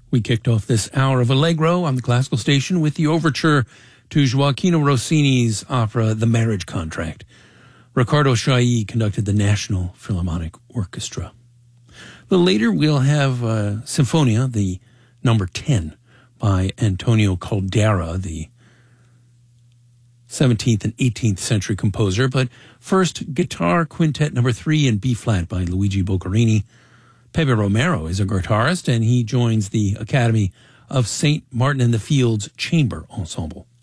We kicked off this hour of Allegro on the Classical Station with the overture to Gioachino Rossini's opera The Marriage Contract. Riccardo Chailly conducted the National Philharmonic Orchestra. A little later, we'll have Sinfonia, the number 10, by Antonio Caldera, the 17th and 18th century composer. But first, Guitar Quintet number 3 in B-flat by Luigi Boccherini. Pepe Romero is a guitarist, and he joins the Academy of St. Martin in the Fields Chamber Ensemble.